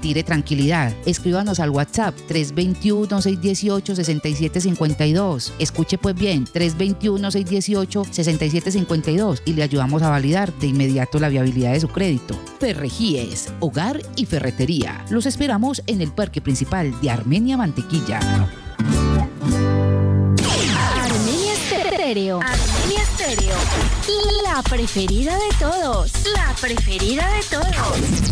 Respire tranquilidad. Escríbanos al WhatsApp 321-618-6752. Escuche pues bien, 321-618-6752 y le ayudamos a validar de inmediato la viabilidad de su crédito. Ferrejíes, hogar y ferretería. Los esperamos en el parque principal de Armenia Mantequilla. Armenia Estéreo. Armenia Estéreo. La preferida de todos. La preferida de todos.